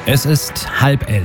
Es ist 10:30.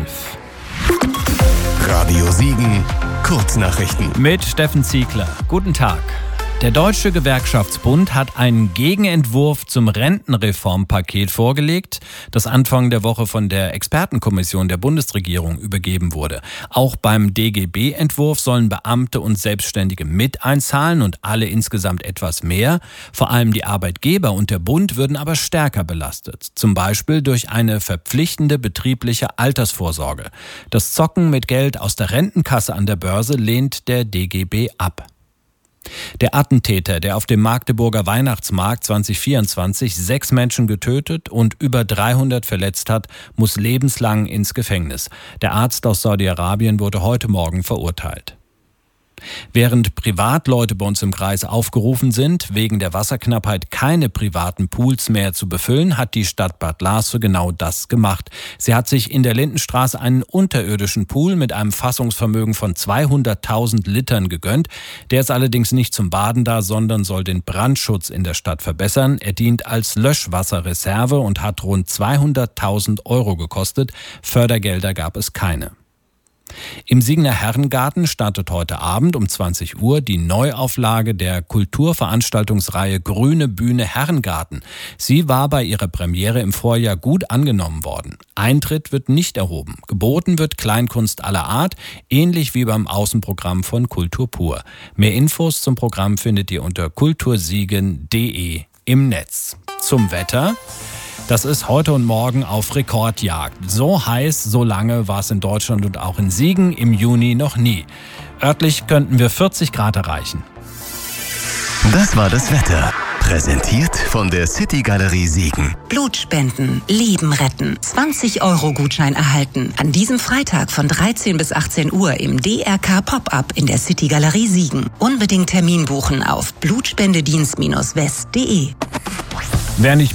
Radio Siegen, Kurznachrichten. Mit Steffen Ziegler. Guten Tag. Der Deutsche Gewerkschaftsbund hat einen Gegenentwurf zum Rentenreformpaket vorgelegt, das Anfang der Woche von der Expertenkommission der Bundesregierung übergeben wurde. Auch beim DGB-Entwurf sollen Beamte und Selbstständige mit einzahlen und alle insgesamt etwas mehr. Vor allem die Arbeitgeber und der Bund würden aber stärker belastet. Zum Beispiel durch eine verpflichtende betriebliche Altersvorsorge. Das Zocken mit Geld aus der Rentenkasse an der Börse lehnt der DGB ab. Der Attentäter, der auf dem Magdeburger Weihnachtsmarkt 2024 6 Menschen getötet und über 300 verletzt hat, muss lebenslang ins Gefängnis. Der Arzt aus Saudi-Arabien wurde heute Morgen verurteilt. Während Privatleute bei uns im Kreis aufgerufen sind, wegen der Wasserknappheit keine privaten Pools mehr zu befüllen, hat die Stadt Bad Lasve genau das gemacht. Sie hat sich in der Lindenstraße einen unterirdischen Pool mit einem Fassungsvermögen von 200.000 Litern gegönnt. Der ist allerdings nicht zum Baden da, sondern soll den Brandschutz in der Stadt verbessern. Er dient als Löschwasserreserve und hat rund 200.000 Euro gekostet. Fördergelder gab es keine. Im Siegener Herrengarten startet heute Abend um 20 Uhr die Neuauflage der Kulturveranstaltungsreihe Grüne Bühne Herrengarten. Sie war bei ihrer Premiere im Vorjahr gut angenommen worden. Eintritt wird nicht erhoben. Geboten wird Kleinkunst aller Art, ähnlich wie beim Außenprogramm von Kultur pur. Mehr Infos zum Programm findet ihr unter kultursiegen.de im Netz. Zum Wetter. Das ist heute und morgen auf Rekordjagd. So heiß, so lange war es in Deutschland und auch in Siegen im Juni noch nie. Örtlich könnten wir 40 Grad erreichen. Das war das Wetter. Präsentiert von der City Galerie Siegen. Blutspenden, Leben retten. 20-Euro-Gutschein erhalten. An diesem Freitag von 13 bis 18 Uhr im DRK Pop-Up in der City Galerie Siegen. Unbedingt Termin buchen auf blutspendedienst-west.de. Wer nicht